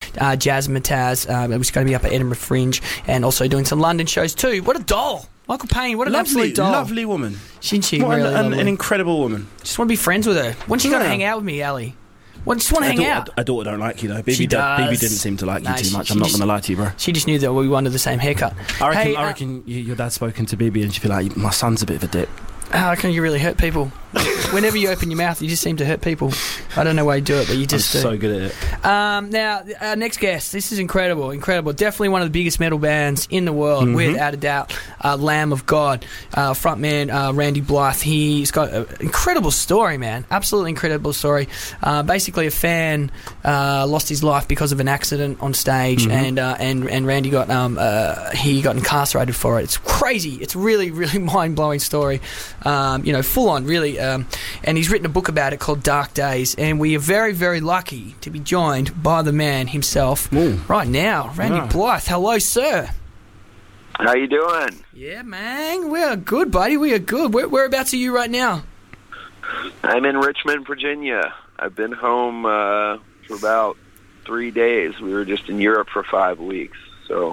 Jazz Mataz. It was going to be up at Edinburgh Fringe, and also doing some London shows too. What a doll! Michael Payne, what an absolute doll. Lovely woman. Isn't she? What really an incredible woman. Just want to be friends with her. When's she going to hang out with me, Ali? Just want to hang out. Her daughter don't like you, though. She does. BB didn't seem to like you too much. I'm not going to lie to you, bro. She just knew that we wanted the same haircut. I reckon your dad's spoken to BB and she'd be like, my son's a bit of a dip. I reckon you really hurt people. Whenever you open your mouth, you just seem to hurt people. I don't know why you do it, but you just do. I'm so good at it. Now, our next guest. This is incredible. Definitely one of the biggest metal bands in the world, without a doubt. Lamb of God. Frontman Randy Blythe. He's got an incredible story, man. Absolutely incredible story. Basically, a fan lost his life because of an accident on stage, and Randy got incarcerated for it. It's crazy. It's really, really mind-blowing story. Full on, really. And he's written a book about it called Dark Days, and we are very, very lucky to be joined by the man himself right now, Randy Blythe. Hello, sir. How you doing? Yeah, man, we are good, buddy. We are good. Whereabouts are you right now? I'm in Richmond, Virginia. I've been home for about 3 days. We were just in Europe for 5 weeks, so...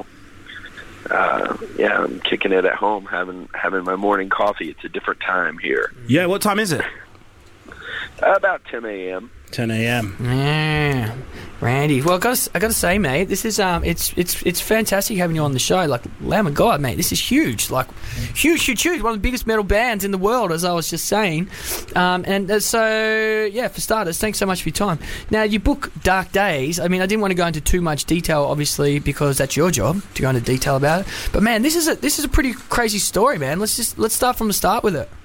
I'm kicking it at home, having my morning coffee. It's a different time here. Yeah, what time is it? About 10 a.m. 10 a.m. Yeah, Randy. Well, I got to say, mate, this is it's fantastic having you on the show. Like, Lamb of God, mate, this is huge. Like, huge. One of the biggest metal bands in the world, as I was just saying. For starters, thanks so much for your time. Now, your book Dark Days. I mean, I didn't want to go into too much detail, obviously, because that's your job to go into detail about it. But man, this is a pretty crazy story, man. Let's start from the start with it.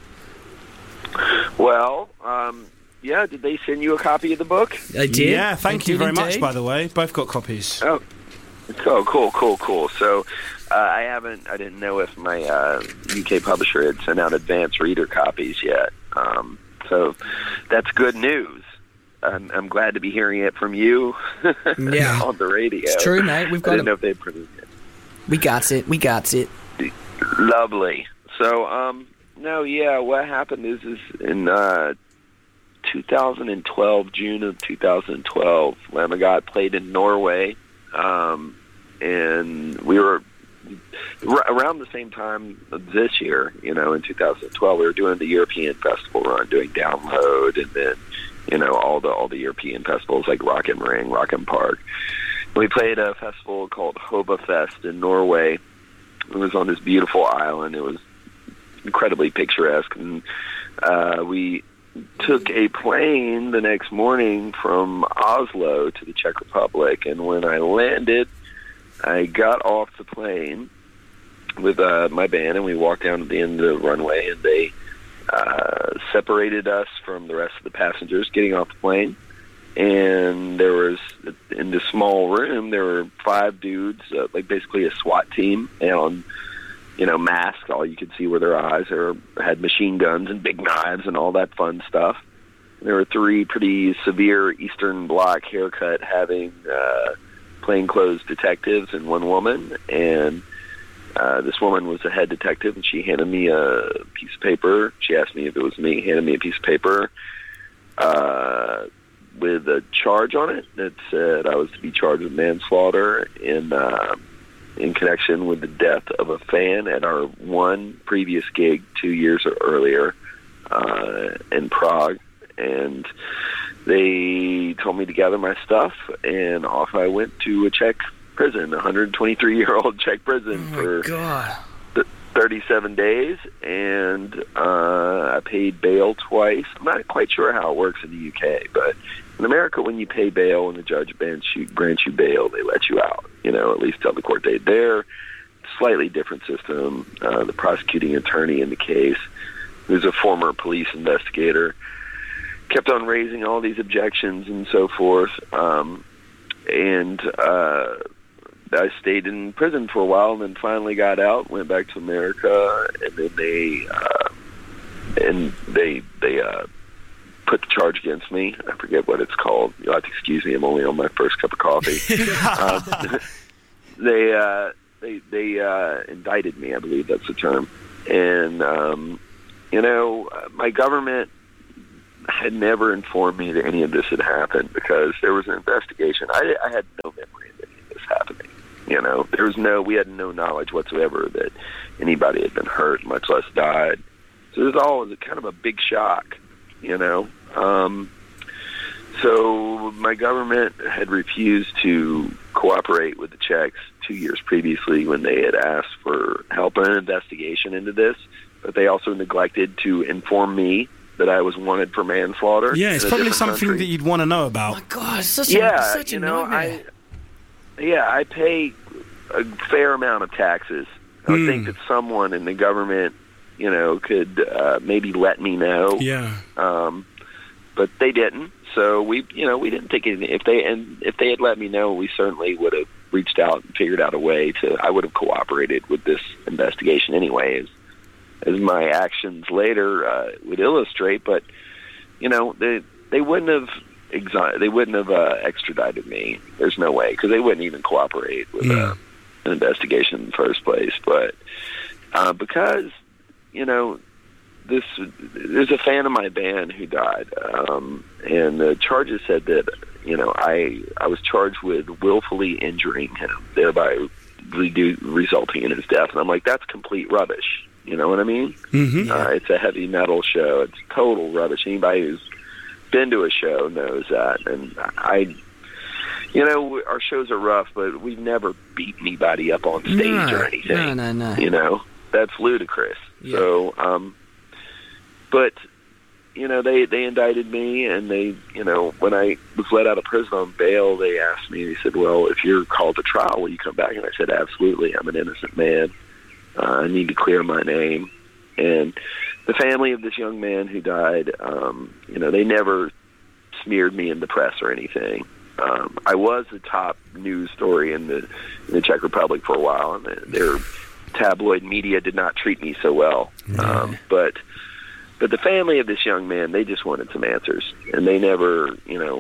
Well, did they send you a copy of the book? They did. Yeah, thank you very much, by the way. Both got copies. Oh, cool. So, I didn't know if my UK publisher had sent out advanced reader copies yet. So that's good news. I'm glad to be hearing it from you on the radio. It's true, mate. I didn't know if they printed it. We got it. Lovely. So, what happened is in 2012, June of 2012, Lamb of God played in Norway, and we were around the same time this year, in 2012, we were doing the European festival run, doing Download, and then, all the European festivals like Rock am Ring, Rock am Park. We played a festival called Hobafest in Norway. It was on this beautiful island. It was incredibly picturesque, and we took a plane the next morning from Oslo to the Czech Republic, and when I landed, I got off the plane with my band, and we walked down to the end of the runway, and they separated us from the rest of the passengers getting off the plane. And there was, in this small room, there were 5 dudes, like basically a SWAT team, and masked. All you could see were their eyes. They had machine guns and big knives and all that fun stuff. And there were 3 pretty severe Eastern Bloc haircut having plainclothes detectives and 1 woman. And this woman was a head detective, and she handed me a piece of paper. She asked me if it was me, handed me a piece of paper with a charge on it that said I was to be charged with manslaughter in connection with the death of a fan at our one previous gig 2 years earlier in Prague. And they told me to gather my stuff, and off I went to a Czech prison, a 123-year-old Czech prison for 37 days, and I paid bail twice. I'm not quite sure how it works in the UK, but in America, when you pay bail and the judge grants you bail, they let you out, at least till the court date. There, slightly different system. The prosecuting attorney in the case, who's a former police investigator, kept on raising all these objections and so forth. I stayed in prison for a while, and then finally got out, went back to America, and then they put the charge against me. I forget what it's called. You'll have to excuse me. I'm only on my first cup of coffee. They indicted me. I believe that's the term. And my government had never informed me that any of this had happened because there was an investigation. I had no memory of any of this happening. You know, we had no knowledge whatsoever that anybody had been hurt, much less died. So it was all kind of a big shock, you know. So my government had refused to cooperate with the Czechs 2 years previously when they had asked for help in an investigation into this, but they also neglected to inform me that I was wanted for manslaughter. Yeah, it's probably something that you'd want to know about. Oh my God, it's such a nightmare. I pay a fair amount of taxes. I would think that someone in the government, you know, could maybe let me know. Yeah. But they didn't. So we didn't take anything. If they had let me know, we certainly would have reached out and figured out a way to. I would have cooperated with this investigation anyway, as my actions later would illustrate. But you know, they wouldn't have extradited me. There's no way, because they wouldn't even cooperate with an investigation in the first place. But because, you know, there's a fan of my band who died, and the charges said that, you know, I was charged with willfully injuring him, thereby resulting in his death. And I'm like, that's complete rubbish. You know what I mean? Mm-hmm. It's a heavy metal show. It's total rubbish. Anybody who's been to a show knows that. And you know, our shows are rough, but we've never beat anybody up on stage or anything. No. You know, that's ludicrous. Yeah. So, but, you know, they indicted me, and they, you know, when I was let out of prison on bail, they asked me, they said, well, if you're called to trial, will you come back? And I said, absolutely. I'm an innocent man. I need to clear my name. And the family of this young man who died, you know, they never smeared me in the press or anything. I was the top news story in the Czech Republic for a while, and their tabloid media did not treat me so well. But the family of this young man, they just wanted some answers, and they never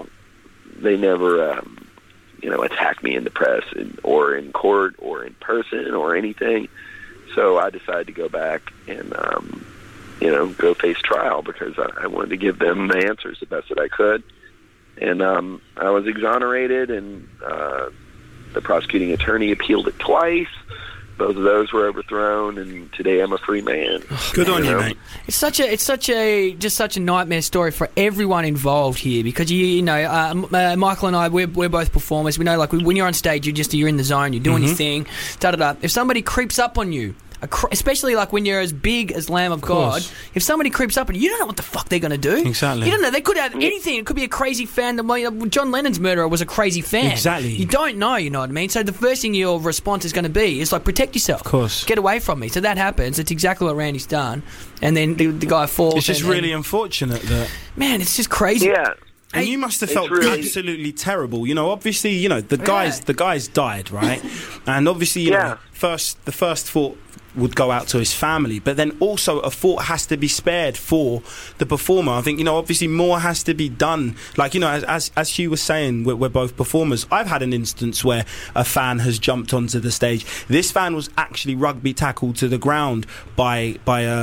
attacked me in the press or in court or in person or anything. So I decided to go back and, you know, go face trial because I wanted to give them the answers the best that I could. And I was exonerated, and the prosecuting attorney appealed it twice. Both of those were overthrown, and today I'm a free man. Good on you, mate. It's such a nightmare story for everyone involved here, because you know, Michael and I, we're both performers. We know, like, when you're on stage, you're in the zone, you're doing your thing. If somebody creeps up on you, especially like when you're as big as Lamb of God, if somebody creeps up on you, you don't know what the fuck they're going to do. Exactly. You don't know. They could have anything. It could be a crazy fan. John Lennon's murderer was a crazy fan. Exactly. You don't know, you know what I mean? So the first thing your response is going to be is like, protect yourself. Of course. Get away from me. So that happens. It's exactly what Randy's done. And then the guy falls. It's just really unfortunate that... Man, it's just crazy. Yeah. And you must have felt absolutely terrible. You know, obviously, you know, the guys died, right? And obviously, you know, the first thought would go out to his family, but then also a thought has to be spared for the performer. I think, you know, obviously more has to be done. Like, you know, as Hugh was saying, we're both performers. I've had an instance where a fan has jumped onto the stage. This fan was actually rugby tackled to the ground by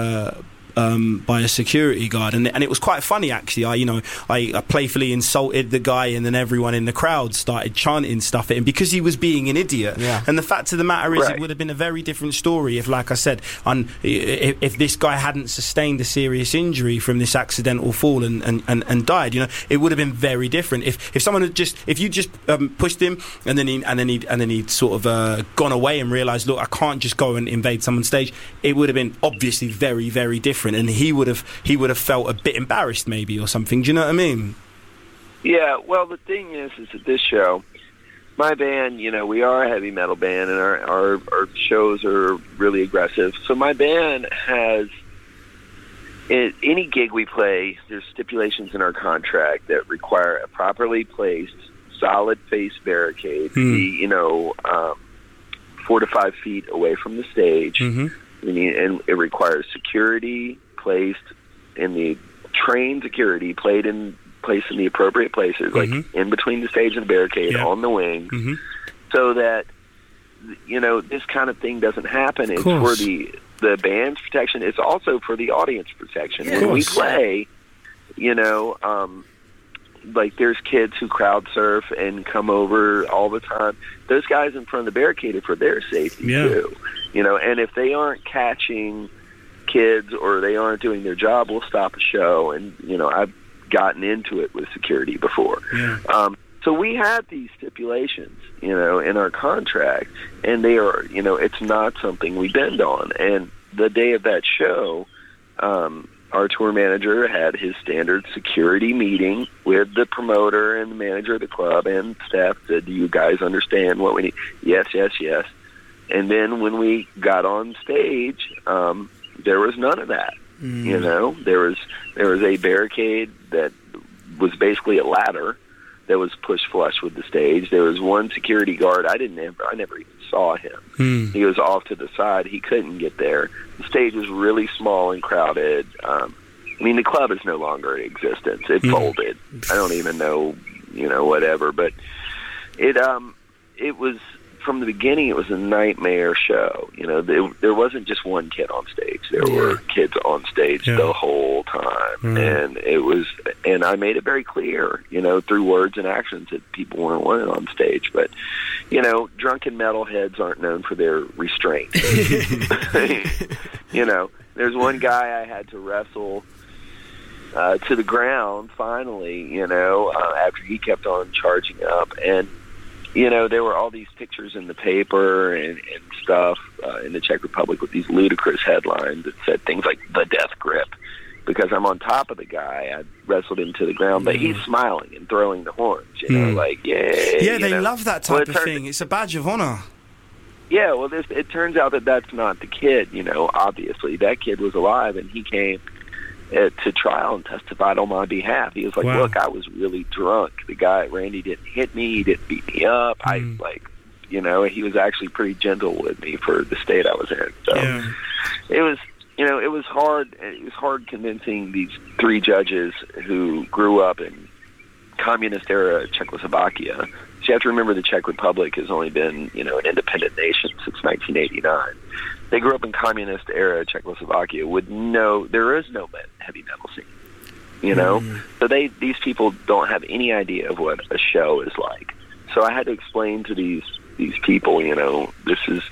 a security guard, and it was quite funny actually. I playfully insulted the guy, and then everyone in the crowd started chanting stuff at him because he was being an idiot. And the fact of the matter is, it would have been a very different story if, like I said, if this guy hadn't sustained a serious injury from this accidental fall and died. You know, it would have been very different if someone had if you just pushed him and then he'd sort of gone away and realised, look, I can't just go and invade someone's stage. It would have been obviously very, very different. And he would have felt a bit embarrassed maybe or something. Do you know what I mean? Yeah, well, the thing is at this show, my band, you know, we are a heavy metal band, and our shows are really aggressive. So my band has, any gig we play, there's stipulations in our contract that require a properly placed, solid face barricade to be, you know, 4 to 5 feet away from the stage. And it requires security placed in the trained security placed in the appropriate places, like in between the stage and the barricade, on the wing, so that, you know, this kind of thing doesn't happen. It's for the band's protection. It's also for the audience protection. When we play, Like there's kids who crowd surf and come over all the time. Those guys in front of the barricade are for their safety too, and if they aren't catching kids or they aren't doing their job, we'll stop a show. And I've gotten into it with security before. So we had these stipulations in our contract, and they are it's not something we bend on. And the day of that show, our tour manager had his standard security meeting with the promoter and the manager of the club and staff. Said, "Do you guys understand what we need?" Yes. And then when we got on stage, there was none of that. There was a barricade that was basically a ladder that was pushed flush with the stage. There was one security guard. I never even saw him. He was off to the side. He couldn't get there. The stage was really small and crowded. The club is no longer in existence. It folded. I don't even know, whatever. But it was, from the beginning, it was a nightmare show. There wasn't just one kid on stage. There were kids on stage the whole time. And I made it very clear, through words and actions, that people weren't wanted on stage. But, drunken metalheads aren't known for their restraint. There's one guy I had to wrestle to the ground, finally, after he kept on charging up. And there were all these pictures in the paper and stuff in the Czech Republic with these ludicrous headlines that said things like "the death grip," because I'm on top of the guy. I wrestled him to the ground, but he's smiling and throwing the horns, like, yay. Yeah, they love that type of thing. It's a badge of honor. Yeah, well, it turns out that that's not the kid, obviously. That kid was alive, and he came to trial and testified on my behalf. He was like, "Look, I was really drunk. The guy, Randy, didn't hit me. He didn't beat me up. He was actually pretty gentle with me for the state I was in." So it was, it was hard. It was hard convincing these three judges who grew up in communist-era Czechoslovakia. So you have to remember the Czech Republic has only been, an independent nation since 1989. They grew up in communist-era Czechoslovakia there is no heavy metal scene, So these people don't have any idea of what a show is like. So I had to explain to these people, this is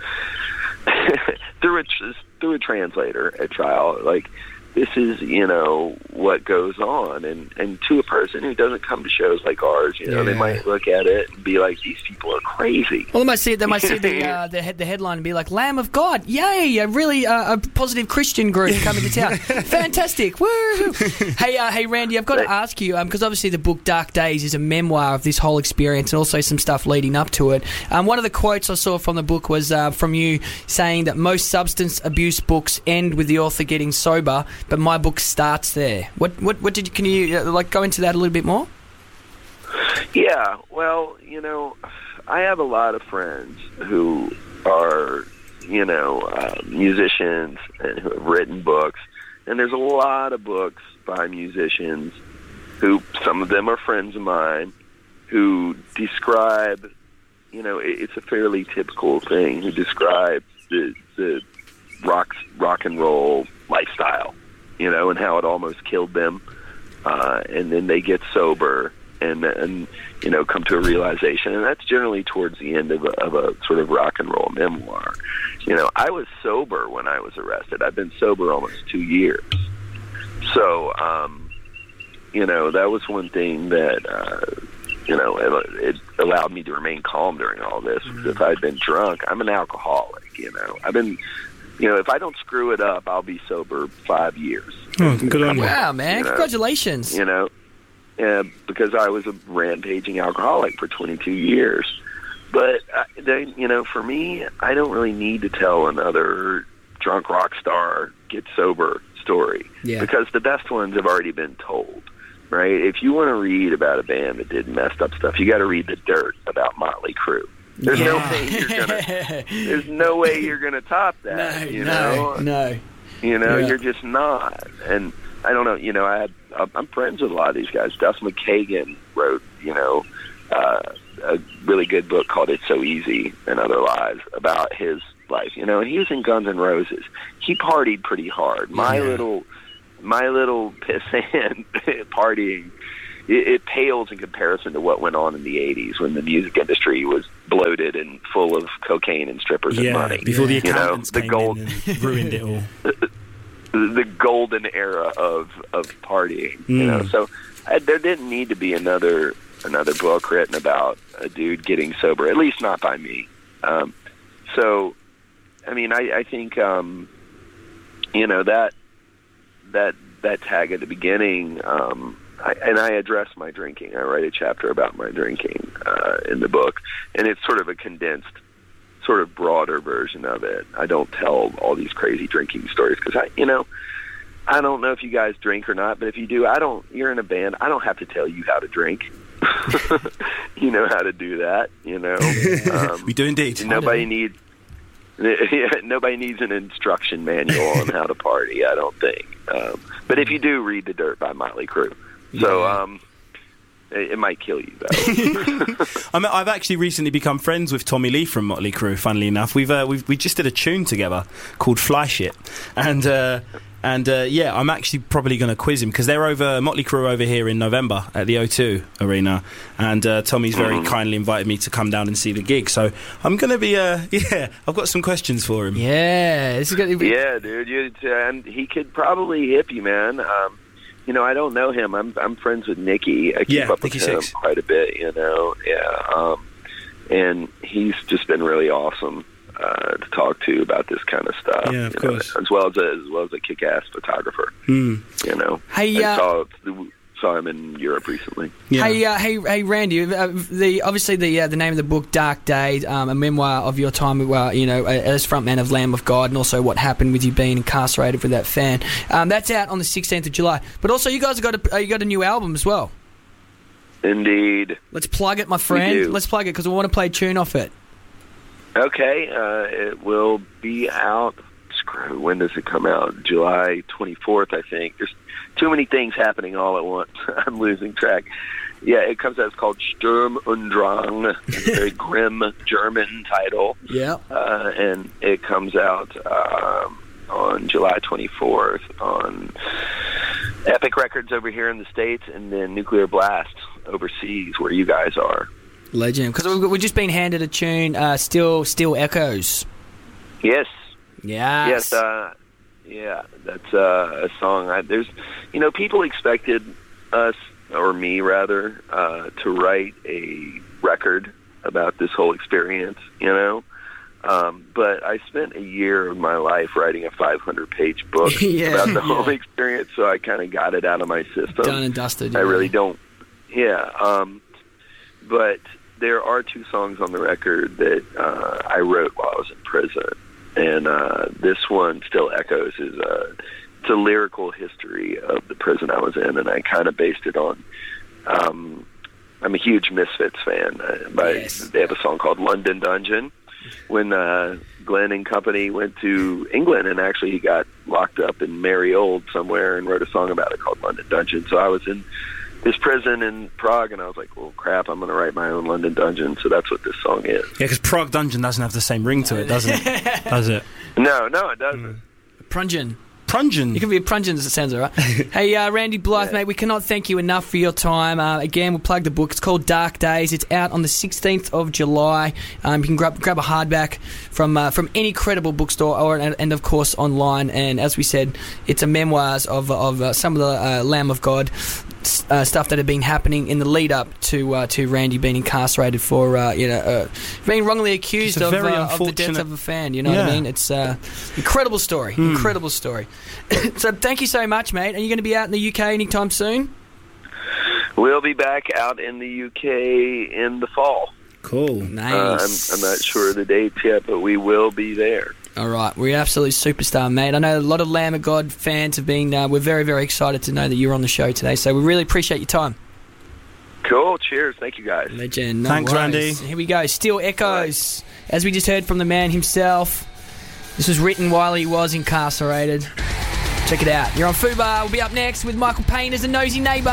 through a translator at trial, like, this is, what goes on. And to a person who doesn't come to shows like ours, they might look at it and be like, these people are crazy. Well, they might see the headline and be like, "Lamb of God, yay, a really a positive Christian group coming to town. Fantastic, woo!" Hey, Randy, I've got to ask you, because obviously the book Dark Days is a memoir of this whole experience and also some stuff leading up to it. One of the quotes I saw from the book was from you saying that most substance abuse books end with the author getting sober, but my book starts there. Can you go into that a little bit more? Yeah, well, I have a lot of friends who are, musicians and who have written books, and there's a lot of books by musicians who, some of them are friends of mine, who describe, it's a fairly typical thing, who describe the rock and roll lifestyle, and how it almost killed them, and then they get sober and come to a realization, and that's generally towards the end of a sort of rock and roll memoir. I was sober when I was arrested. I've been sober almost 2 years, so that was one thing that it allowed me to remain calm during all this. Because if I'd been drunk, I'm an alcoholic. I've been. If I don't screw it up, I'll be sober 5 years. Oh, good on you. Wow, man. Congratulations. Because I was a rampaging alcoholic for 22 years. But, for me, I don't really need to tell another drunk rock star get sober story. Yeah. Because the best ones have already been told, right? If you want to read about a band that did messed up stuff, you got to read The Dirt about Motley Crue. There's no way you're gonna top that. No. You're just not. And I don't know. I'm friends with a lot of these guys. Duff McKagan wrote, a really good book called "It's So Easy and Other Lies" about his life. And he was in Guns N' Roses. He partied pretty hard. My little my little pissant partying, it pales in comparison to what went on in the 80s when the music industry was bloated and full of cocaine and strippers and money. Before the accountants came in and ruined it all. The golden era of partying, you know. So there didn't need to be another book written about a dude getting sober, at least not by me. So, I mean, I think, you know, that tag at the beginning, I address my drinking. I write a chapter about my drinking in the book, and it's sort of a condensed, sort of broader version of it. I don't tell all these crazy drinking stories because I don't know if you guys drink or not, but if you do, you're in a band. I don't have to tell you how to drink. You know how to do that, you know. We do indeed. Nobody needs an instruction manual on how to party, I don't think. But if you do, read The Dirt by Motley Crue. So it might kill you, though. I've actually recently become friends with Tommy Lee from Motley Crue. Funnily enough, we just did a tune together called Fly Shit, and I'm actually probably going to quiz him because they're Motley Crue over here in November at the O2 Arena, and Tommy's very kindly invited me to come down and see the gig. So I'm going to be I've got some questions for him. Yeah, this is going to be. Yeah, dude, and he could probably hip you, man. You know, I don't know him. I'm friends with Nicky. I keep up with him quite a bit, you know. Yeah, and he's just been really awesome to talk to about this kind of stuff. Yeah, of course. As well as a kick-ass photographer. You know. Hey, saw him in Europe recently. Yeah. Hey, Randy. Obviously the name of the book, Dark Days, a memoir of your time, you know, as frontman of Lamb of God, and also what happened with you being incarcerated with that fan. That's out on the 16th of July. But also, you guys got a new album as well. Indeed. Let's plug it, my friend. Let's plug it because we want to play a tune off it. Okay, it will be out. When does it come out? July 24th, I think. There's too many things happening all at once. I'm losing track. Yeah, it comes out. It's called Sturm und Drang. It's a very grim German title. Yeah. And it comes out on July 24th on Epic Records over here in the States, and then Nuclear Blast overseas where you guys are. Legend. Because we've just been handed a tune, Still Echoes. Yes. Yes. Yeah, that's a song. There's, you know, people expected us, or me rather, to write a record about this whole experience, you know. But I spent a year of my life writing a 500-page book about the whole experience, so I kind of got it out of my system. Done and dusted. I really don't. Yeah. But there are two songs on the record that I wrote while I was in prison. And this one, Still Echoes, is it's a lyrical history of the prison I was in, and I kind of based it on. I'm a huge Misfits fan. They have a song called London Dungeon. When Glenn and company went to England, and actually he got locked up in Merry Old somewhere and wrote a song about it called London Dungeon. So I was in this prison in Prague, and I was like, well, crap, I'm going to write my own London Dungeon, so that's what this song is. Yeah, because Prague Dungeon doesn't have the same ring to it, does it? Does it? No, it doesn't. Prungen. You can be a Prungen, as it sounds all right. Hey, Randy Blythe, mate, we cannot thank you enough for your time. Again, we'll plug the book. It's called Dark Days. It's out on the 16th of July. You can grab a hardback from any credible bookstore and of course, online. And as we said, it's a memoirs of some of the Lamb of God stuff that had been happening in the lead up to Randy being incarcerated for being wrongly accused of the death of a fan. You know what I mean? It's incredible story. Incredible story. So thank you so much, mate. Are you going to be out in the UK anytime soon? We'll be back out in the UK in the fall. Cool. Nice. I'm not sure of the dates yet, but we will be there. All right. We're absolute superstar, mate. I know a lot of Lamb of God fans have been... we're very, very excited to know that you're on the show today, so we really appreciate your time. Cool. Cheers. Thank you, guys. Legend. No Thanks, worries. Randy. Here we go. Still Echoes. Right. As we just heard from the man himself, this was written while he was incarcerated. Check it out. You're on Fubar. We'll be up next with Michael Payne as a nosy neighbour.